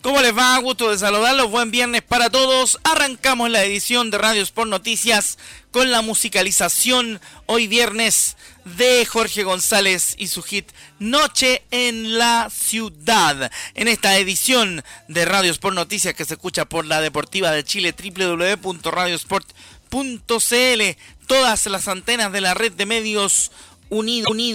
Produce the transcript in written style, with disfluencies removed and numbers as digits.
¿Cómo les va? Gusto de saludarlos. Buen viernes para todos. Arrancamos la edición de Radio Sport Noticias con la musicalización hoy viernes de Jorge González y su hit Noche en la Ciudad. En esta edición de Radio Sport Noticias que se escucha por la Deportiva de Chile, www.radiosport.cl, todas las antenas de la red de medios unidos